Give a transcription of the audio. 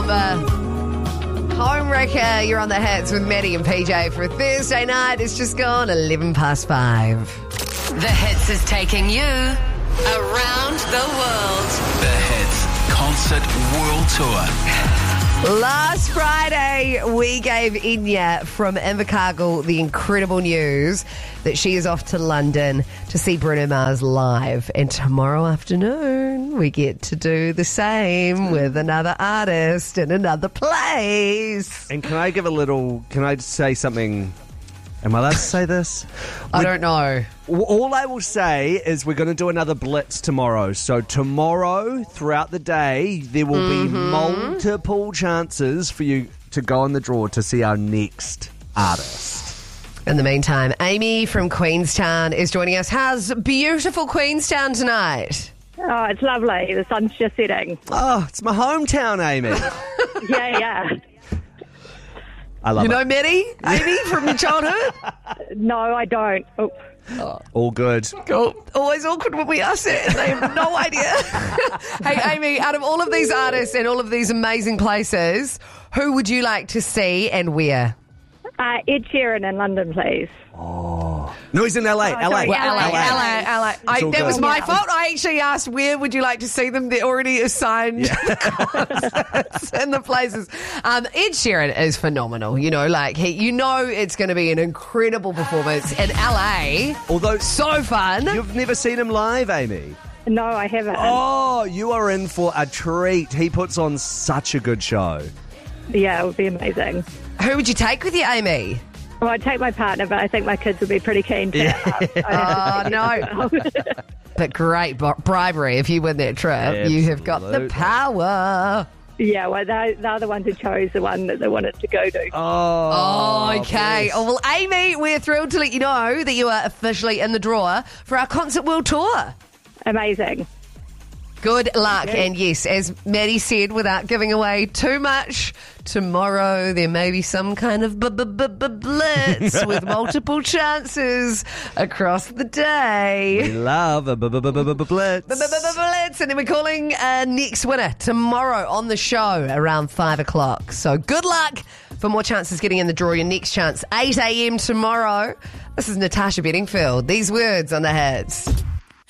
Homewrecker, you're on the hits with Maddie and PJ for a Thursday night. It's just gone 5:11. The Hits is taking you around the world. The Hits Concert World Tour. Last Friday, we gave Enya from Invercargill the incredible news that she is off to London to see Bruno Mars live. And tomorrow afternoon, we get to do the same with another artist in another place. And can I say something? Am I allowed to say this? I don't know. All I will say is we're going to do another Blitz tomorrow. So tomorrow, throughout the day, there will be multiple chances for you to go on the draw to see our next artist. In the meantime, Amy from Queenstown is joining us. How's beautiful Queenstown tonight? Oh, it's lovely. The sun's just setting. Oh, it's my hometown, Amy. Yeah. I love it. You know Maddie, Amy, from your childhood? No, I don't. Oh. All good. Cool. Always awkward when we ask it and they have no idea. Hey, Amy, out of all of these artists and all of these amazing places, who would you like to see and where? Ed Sheeran in London, please. No, he's in LA. sorry, Well, LA. It's all That was good. my fault. I actually asked where would you like to see them. They're already assigned concerts and the places. Ed Sheeran is phenomenal. You know, it's going to be an incredible performance in LA. Although, So fun. you've never seen him live, Amy. No, I haven't. Oh, you are in for a treat. He puts on such a good show. Yeah, it would be amazing. Who would you take with you, Amy? Well, I'd take my partner, but I think my kids would be pretty keen to. Oh, no. But great bribery if you win that trip. You have got the Absolutely. well, power. they're the ones who chose the one that they wanted to go to. Oh, okay. bless. Oh, well, Amy, we're thrilled to let you know that you are officially in the draw for our Concert World Tour. Amazing. Good luck. And yes, as Maddie said, without giving away too much, tomorrow there may be some kind of blitz with multiple chances across the day. We love a blitz. Blitz, and then we're calling next winner tomorrow on the show around 5 o'clock. So good luck for more chances getting in the draw. Your next chance, 8 a.m. tomorrow. This is Natasha Bedingfield. These words on the hits.